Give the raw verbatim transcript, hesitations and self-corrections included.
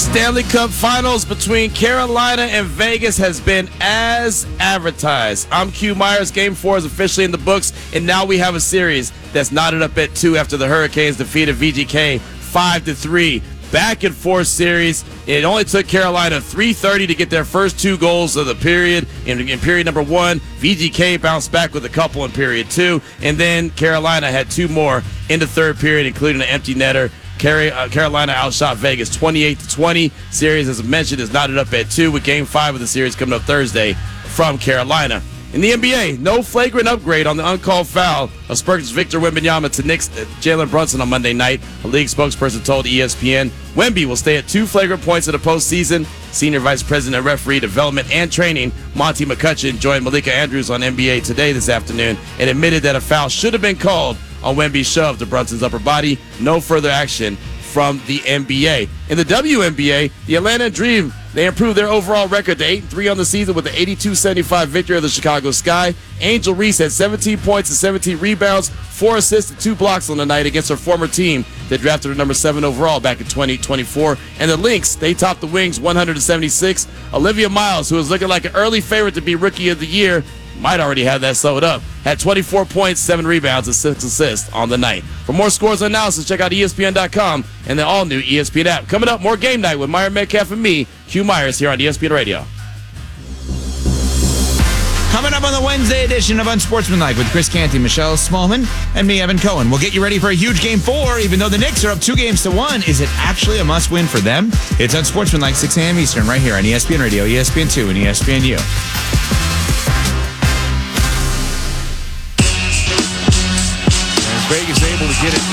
Stanley Cup Finals between Carolina and Vegas has been as advertised. I'm Q Myers. Game four is officially in the books, and now we have a series that's knotted up at two after the Hurricanes defeated V G K five to three. Back and forth series. It only took Carolina three thirty to get their first two goals of the period. In, in period number one, V G K bounced back with a couple in period two, and then Carolina had two more in the third period, including an empty netter. Carolina outshot Vegas twenty-eight to twenty. Series, as I mentioned, is knotted up at two with Game five of the series coming up Thursday from Carolina. In the N B A, no flagrant upgrade on the uncalled foul of Spurs' Victor Wembanyama to Knicks' Jalen Brunson on Monday night. A league spokesperson told E S P N Wemby will stay at two flagrant points in the postseason. Senior Vice President of Referee Development and Training, Monty McCutcheon, joined Malika Andrews on N B A Today this afternoon and admitted that a foul should have been called on Wemby's shove to Brunson's upper body. No further action from the N B A. In the W N B A, the Atlanta Dream, they improved their overall record to eight and three on the season with the eighty-two seventy-five victory of the Chicago Sky. Angel Reese had seventeen points and seventeen rebounds, four assists and two blocks on the night against her former team that drafted her number seven overall back in twenty twenty-four. And the Lynx, they topped the Wings one hundred seventy-six. Olivia Miles, who was looking like an early favorite to be Rookie of the Year, might already have that sewed up, had twenty-four points, seven rebounds, and six assists on the night. For more scores and analysis, check out E S P N dot com and the all-new E S P N app. Coming up, more Game Night with Meyer Metcalf and me, Q Myers, here on E S P N Radio. Coming up on the Wednesday edition of Unsportsmanlike with Chris Canty, Michelle Smallman, and me, Evan Cohen. We'll get you ready for a huge Game four. Even though the Knicks are up two games to one, is it actually a must-win for them? It's Unsportsmanlike, six a.m. Eastern, right here on E S P N Radio, E S P N two, and E S P N U. Vegas able to get it